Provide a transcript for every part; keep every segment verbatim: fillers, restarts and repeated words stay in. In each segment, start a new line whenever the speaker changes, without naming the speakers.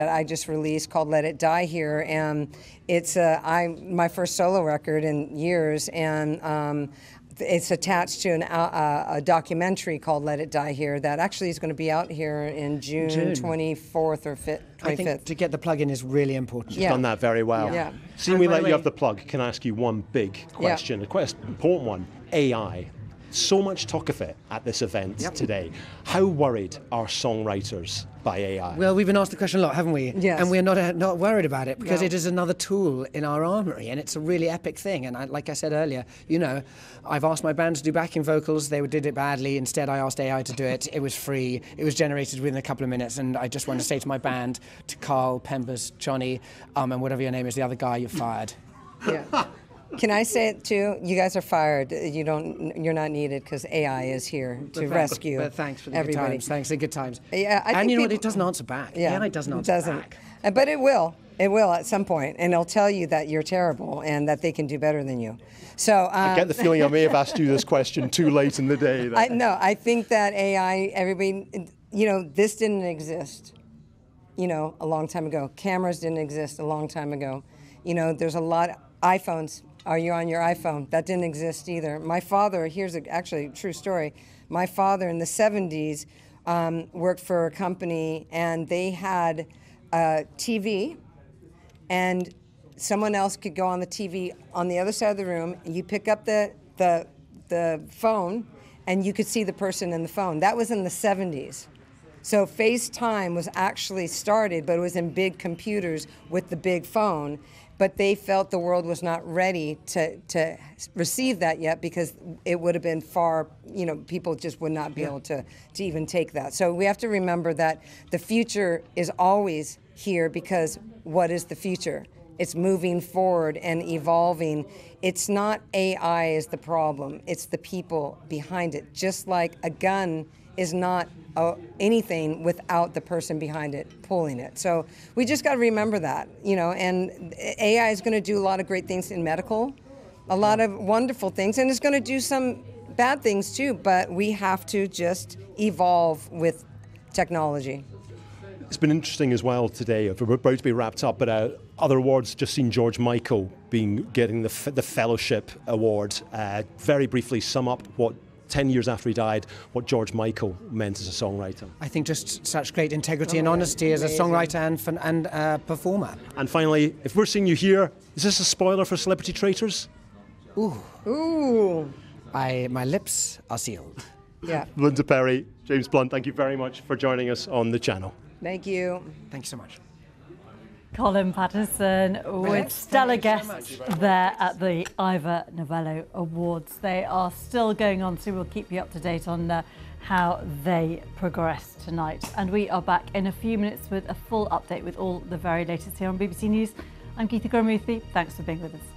that I just released called Let It Die Here, and it's uh, I my first solo record in years, and um, it's attached to an, uh, a documentary called Let It Die Here that actually is going to be out here in June, June. twenty-fourth or twenty-fifth.
I think to get the plug in is really important.
You've
yeah.
done that very well.
Yeah.
Seeing we let you have the plug, can I ask you one big question, yeah. a quite important one? A I. So much talk of it at this event yep. today. How worried are songwriters by A I?
Well, we've been asked the question a lot, haven't we?
Yes.
And we're not uh, not worried about it because
no.
it is another tool in our armory, and it's a really epic thing. And I, like I said earlier, you know, I've asked my band to do backing vocals. They did it badly. Instead, I asked A I to do it. It was free. It was generated within a couple of minutes. And I just want to say to my band, to Carl, Pembers, Johnny, um, and whatever your name is, the other guy, you're fired.
Yeah. Can I say it too? You guys are fired. You don't. You're not needed because A I is here to
but
rescue.
But thanks for the
everybody.
good times. Thanks for the good times.
Yeah, I
and
think
you know
people,
what? It doesn't answer back.
Yeah,
A I doesn't answer
doesn't.
back.
But it will. It will at some point, and it'll tell you that you're terrible and that they can do better than you. So um,
I get the feeling I may have asked you this question too late in the day.
I, no, I think that A I. Everybody. You know, this didn't exist. You know, a long time ago. Cameras didn't exist a long time ago. You know, there's a lot of iPhones. Are you on your iPhone? That didn't exist either. My father, here's a, actually a true story. My father in the seventies um, worked for a company, and they had a T V, and someone else could go on the T V on the other side of the room. You pick up the, the, the phone, and you could see the person in the phone. That was in the seventies. So FaceTime was actually started, but it was in big computers with the big phone. But they felt the world was not ready to, to receive that yet because it would have been far, you know, people just would not be yeah. able to, to even take that. So we have to remember that the future is always here because what is the future? It's moving forward and evolving. It's not A I is the problem. It's the people behind it. Just like a gun is not uh, anything without the person behind it pulling it. So we just got to remember that, you know, and A I is going to do a lot of great things in medical, a lot of wonderful things, and it's going to do some bad things too, but we have to just evolve with technology.
It's been interesting as well today. We're about to be wrapped up, but uh, other awards, just seen George Michael being getting the, the Fellowship Award. Uh, very briefly sum up what ten years after he died, what George Michael meant as a songwriter.
I think just such great integrity oh, and honesty as a songwriter and, and uh, performer.
And finally, if we're seeing you here, is this a spoiler for Celebrity Traitors?
Ooh.
Ooh.
I, my lips are sealed.
Yeah.
Linda Perry, James Blunt, thank you very much for joining us on the channel.
Thank you.
Thank you so much.
Colin Patterson with stellar guests there at the Ivor Novello Awards. They are still going on, so we'll keep you up to date on uh, how they progress tonight. And we are back in a few minutes with a full update with all the very latest here on B B C News. I'm Geetha Gurumuthy. Thanks for being with us.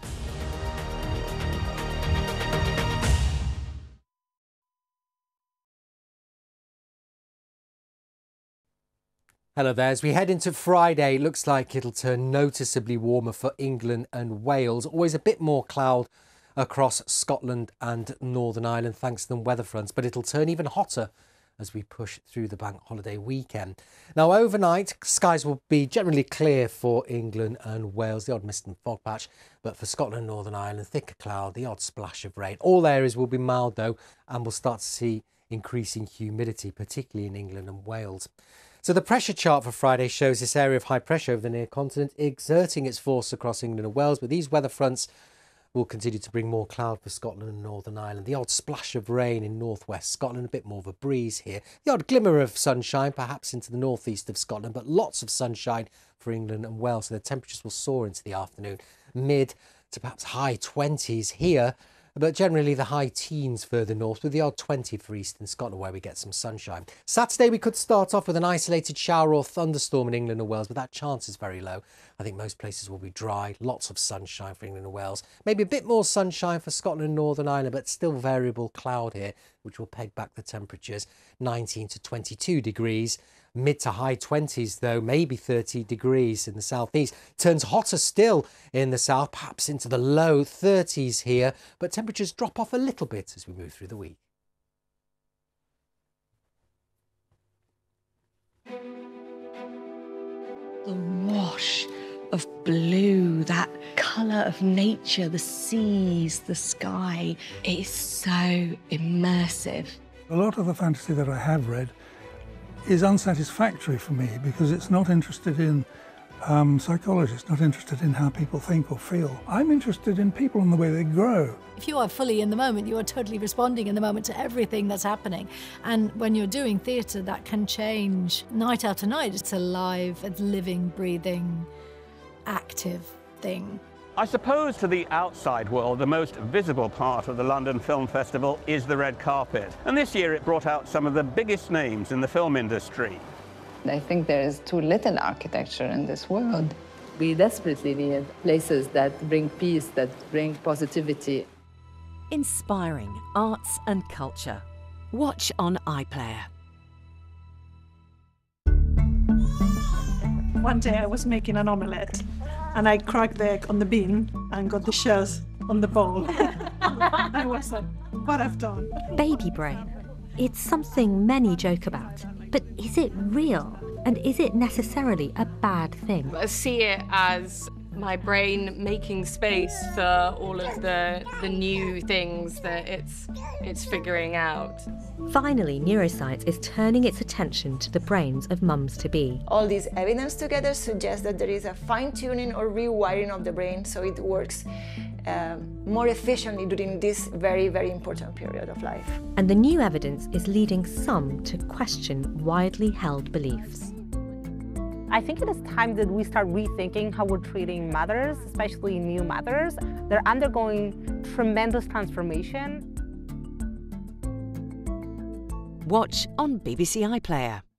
Hello there. As we head into Friday, looks like it'll turn noticeably warmer for England and Wales. Always a bit more cloud across Scotland and Northern Ireland thanks to the weather fronts, but it'll turn even hotter as we push through the bank holiday weekend. Now overnight, skies will be generally clear for England and Wales, the odd mist and fog patch, but for Scotland and Northern Ireland, thicker cloud, the odd splash of rain. All areas will be mild though, and we'll start to see increasing humidity, particularly in England and Wales. So the pressure chart for Friday shows this area of high pressure over the near continent exerting its force across England and Wales, but these weather fronts will continue to bring more cloud for Scotland and Northern Ireland. The odd splash of rain in northwest Scotland, a bit more of a breeze here. The odd glimmer of sunshine, perhaps into the northeast of Scotland, but lots of sunshine for England and Wales. So the temperatures will soar into the afternoon, mid to perhaps high twenties here, but generally the high teens further north, with the odd twenty for eastern Scotland where we get some sunshine. Saturday we could start off with an isolated shower or thunderstorm in England and Wales, but that chance is very low. I think most places will be dry, lots of sunshine for England and Wales. Maybe a bit more sunshine for Scotland and Northern Ireland, but still variable cloud here, which will peg back the temperatures nineteen to twenty-two degrees. Mid to high twenties though, maybe thirty degrees in the southeast. Turns hotter still in the south, perhaps into the low thirties here, but temperatures drop off a little bit as we move through the week.
The wash of blue, that colour of nature, the seas, the sky. It is so immersive.
A lot of the fantasy that I have read is unsatisfactory for me because it's not interested in um, psychology, it's not interested in how people think or feel. I'm interested in people and the way they grow.
If you are fully in the moment, you are totally responding in the moment to everything that's happening. And when you're doing theatre, that can change night after night. It's a live, it's living, breathing, active thing.
I suppose to the outside world, the most visible part of the London Film Festival is the red carpet. And this year it brought out some of the biggest names in the film industry.
I think there is too little architecture in this world.
We desperately need places that bring peace, that bring positivity.
Inspiring arts and culture. Watch on iPlayer.
One day I was making an omelette and I cracked the egg on the bean and got the shells on the bowl. I was like, what I've done.
Baby brain. It's something many joke about, but is it real? And is it necessarily a bad thing?
I see it as my brain making space for all of the the new things that it's it's figuring out.
Finally, neuroscience is turning its attention to the brains of mums-to-be.
All this evidence together suggests that there is a fine-tuning or rewiring of the brain so it works um, more efficiently during this very, very important period of life.
And the new evidence is leading some to question widely held beliefs.
I think it is time that we start rethinking how we're treating mothers, especially new mothers. They're undergoing tremendous transformation.
Watch on B B C iPlayer.